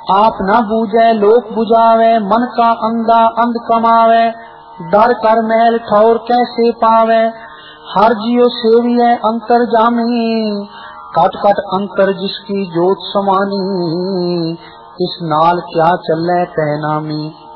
आप न बूझे लोक बुझावे, मन का अंधा अंध कमावे, डर कर महल ठौर कैसे पावे, हर जियो सेविये अंतर जामी, कट कट अंतर जिसकी जोत समानी, इस नाल क्या चले कहनामी।